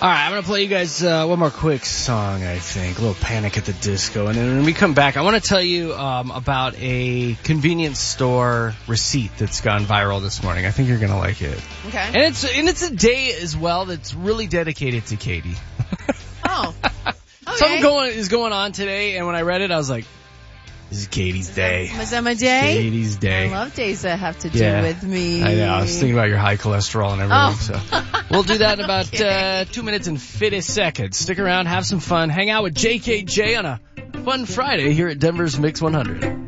All right, I'm going to play you guys one more quick song, I think. A little Panic at the Disco. And then when we come back, I want to tell you about a convenience store receipt that's gone viral this morning. I think you're going to like it. Okay. And it's a day as well that's really dedicated to Katie. Oh. Okay. Something is going on today, and when I read it, I was like, this is Katie's day. Was that my day? Katie's day. I love days that have to do with me. I know. I was thinking about your high cholesterol and everything. So we'll do that in about 2 minutes and 50 seconds. Stick around, have some fun, hang out with JKJ on a fun Friday here at Denver's Mix 100.